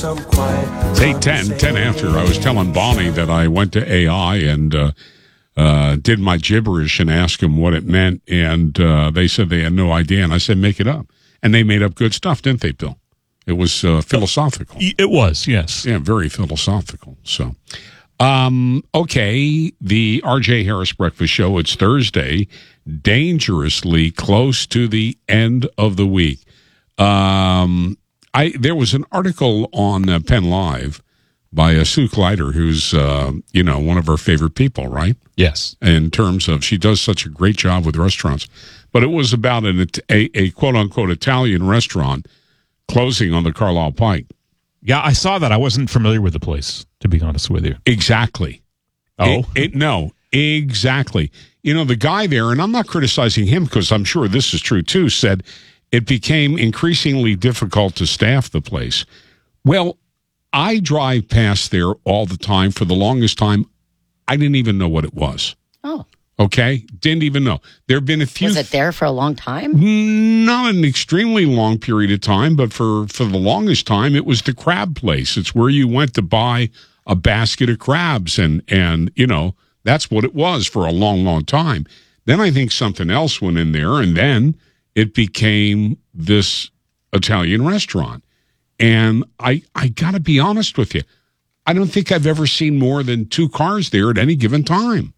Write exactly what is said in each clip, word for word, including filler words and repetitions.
It's eight ten, ten after. I was telling Bonnie that I went to A I and uh, uh, did my gibberish and asked them what it meant, and uh, they said they had no idea, and I said, make it up. And they made up good stuff, didn't they, Bill? It was uh, philosophical. It was, yes. Yeah, very philosophical. So, um, okay, the R J Harris Breakfast Show, it's Thursday, dangerously close to the end of the week. Um... I there was an article on uh, Penn Live by uh, Sue Kleider, who's uh, you know one of our favorite people, right? Yes. In terms of she does such a great job with restaurants, but it was about an, a, a quote unquote Italian restaurant closing on the Carlisle Pike. Yeah, I saw that. I wasn't familiar with the place, to be honest with you. Exactly. Oh, it, it, no, exactly. You know the guy there, and I'm not criticizing him because I'm sure this is true too. Said. It became increasingly difficult to staff the place. Well, I drive past there all the time. For the longest time, I didn't even know what it was. Oh. Okay? Didn't even know. There have been a few... Was it there for a long time? Not an extremely long period of time, but for, for the longest time, it was the crab place. It's where you went to buy a basket of crabs, and, and you know, that's what it was for a long, long time. Then I think something else went in there, and then... it became this Italian restaurant. And I I got to be honest with you. I don't think I've ever seen more than two cars there at any given time.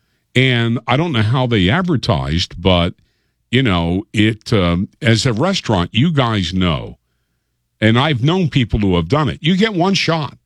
And I don't know how they advertised, but, you know, it um, as a restaurant, you guys know, and I've known people who have done it, you get one shot.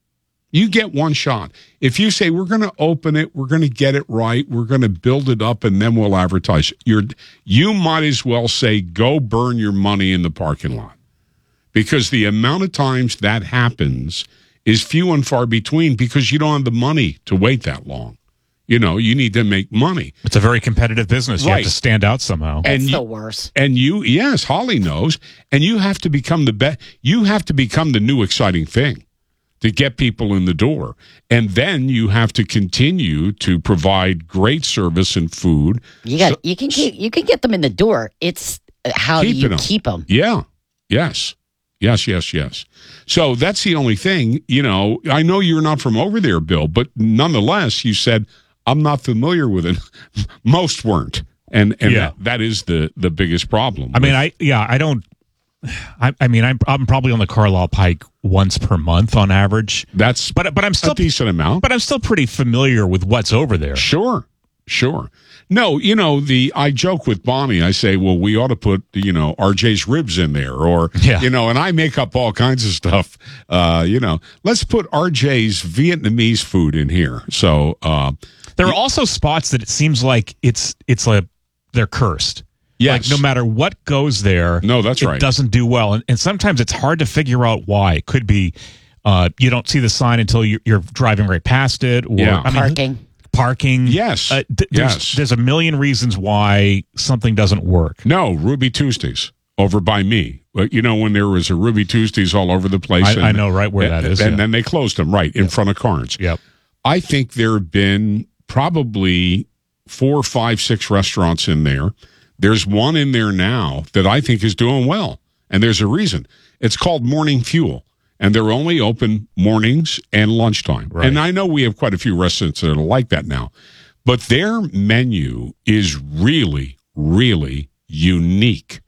You get one shot. If you say, we're going to open it, we're going to get it right, we're going to build it up, and then we'll advertise, You're, you might as well say, go burn your money in the parking lot. Because the amount of times that happens is few and far between because you don't have the money to wait that long. You know, you need to make money. It's a very competitive business. You right. have to stand out somehow. It's and the you, worst. And you, yes, Holly knows, and you have to become the best. You have to become the new exciting thing to get people in the door. And then you have to continue to provide great service and food. You got so, you can keep, you can get them in the door. It's how do you them. keep them? Yeah. Yes. Yes, yes, yes. So that's the only thing, you know, I know you're not from over there, Bill, but nonetheless, you said, I'm not familiar with it. Most weren't. And and yeah. that, that is the, the biggest problem. I mean, I yeah, I don't I, I mean, I'm I'm probably on the Carlisle Pike once per month on average. That's but but I'm still a decent amount. But I'm still pretty familiar with what's over there. Sure, sure. No, you know the I joke with Bonnie. I say, well, we ought to put you know R J's ribs in there, or yeah. you know, and I make up all kinds of stuff. Uh, you know, let's put R J's Vietnamese food in here. So uh, there are also spots that it seems like it's it's like they're cursed. Yes. Like no matter what goes there, no, that's it right. doesn't do well. And, and sometimes it's hard to figure out why. It could be uh, you don't see the sign until you're, you're driving right past it. Or yeah. I mean, parking. Parking. Yes. Uh, th- there's, yes. There's a million reasons why something doesn't work. No, Ruby Tuesdays over by me. You know, when there was a Ruby Tuesdays all over the place. I, and, I know right where that and, is. And yeah. then they closed them, right, in yep. front of Carnes. Yep. I think there have been probably four, five, six restaurants in there. There's one in there now that I think is doing well, and there's a reason. It's called Morning Fuel, and they're only open mornings and lunchtime. Right. And I know we have quite a few restaurants that are like that now, but their menu is really, really unique.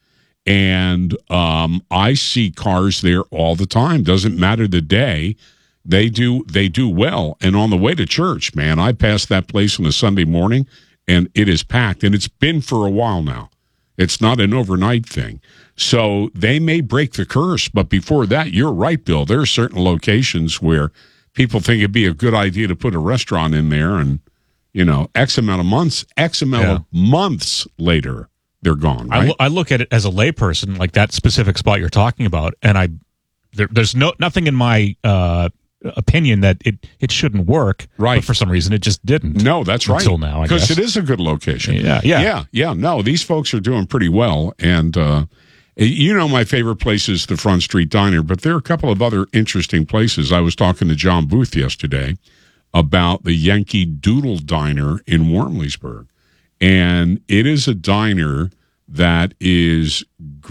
And um, I see cars there all the time. Doesn't matter the day. They do they do well. And on the way to church, man, I passed that place on a Sunday morning, and it is packed. And it's been for a while now. It's not an overnight thing. So they may break the curse. But before that, you're right, Bill. There are certain locations where people think it'd be a good idea to put a restaurant in there. And, you know, X amount of months, X amount yeah. of months later, they're gone, right? I, lo- I look at it as a layperson, like that specific spot you're talking about, and I there, there's no nothing in my uh, opinion that it, it shouldn't work. Right. But for some reason, it just didn't. No, that's right. Until now, I Because guess. it is a good location. Yeah, yeah. Yeah, yeah. No, these folks are doing pretty well. And, uh, you know, my favorite place is the Front Street Diner, but there are a couple of other interesting places. I was talking to John Booth yesterday about the Yankee Doodle Diner in Wormleysburg. And it is a diner that is